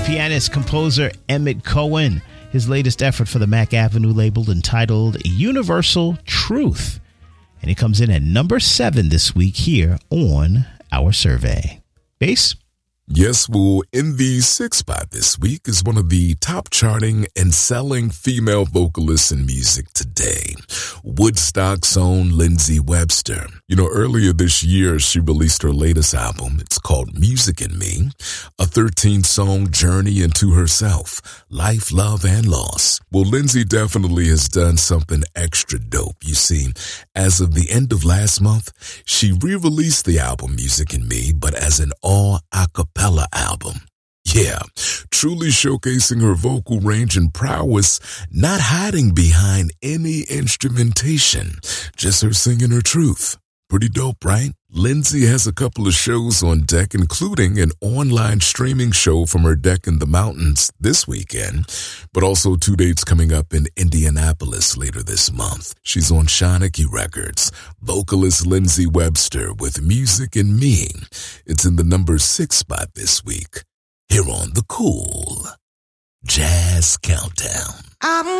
pianist, composer Emmett Cohen. His latest effort for the Mac Avenue label entitled Universal Truth. And it comes in at number 7 this week here on our survey. Bass? Yes, well, in the 6th spot this week is one of the top charting and selling female vocalists in music today, Woodstock's own Lindsey Webster. You know, earlier this year, she released her latest album. It's called Music in Me, a 13-song journey into herself, life, love, and loss. Well, Lindsey definitely has done something extra dope. You see, as of the end of last month, she re-released the album Music in Me, but as an all-a-cappella album. Yeah, truly showcasing her vocal range and prowess, not hiding behind any instrumentation, just her singing her truth. Pretty dope, right? Lindsey has a couple of shows on deck, including an online streaming show from her deck in the mountains this weekend, but also 2 dates coming up in Indianapolis later this month. She's on Shanachie Records. Vocalist Lindsey Webster with Music in Me. It's in the number 6 spot this week, here on the Cool Jazz Countdown.